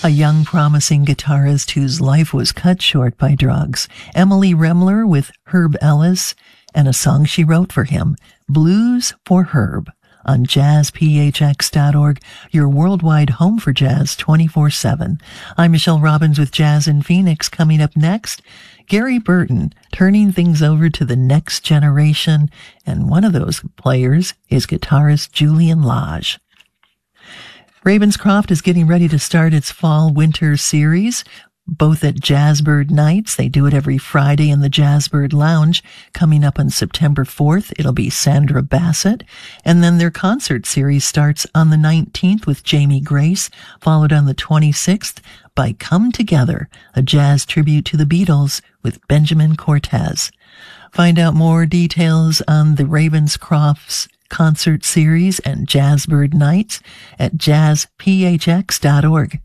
A young, promising guitarist whose life was cut short by drugs. Emily Remler with Herb Ellis and a song she wrote for him, Blues for Herb, on jazzphx.org, your worldwide home for jazz 24/7. I'm Michelle Robbins with Jazz in Phoenix. Coming up next, Gary Burton, turning things over to the next generation, and one of those players is guitarist Julian Lage. Ravenscroft is getting ready to start its fall-winter series, both at Jazzbird Nights. They do it every Friday in the Jazzbird Lounge. Coming up on September 4th, it'll be Sandra Bassett. And then their concert series starts on the 19th with Jamie Grace, followed on the 26th by Come Together, a jazz tribute to the Beatles with Benjamin Cortez. Find out more details on the Ravenscroft's concert series and Jazzbird Nights at jazzphx.org.